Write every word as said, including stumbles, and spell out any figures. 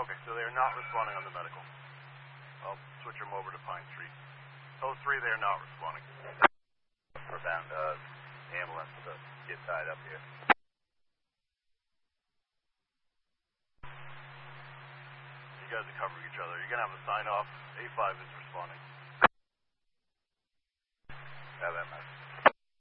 Okay, so they are not responding on the medical. I'll switch them over to Pine Street. Oh three, they are not responding. We're bound uh, ambulance to get tied up here. You guys are covering each other. You're going to have a sign off. A five is responding. Have that message.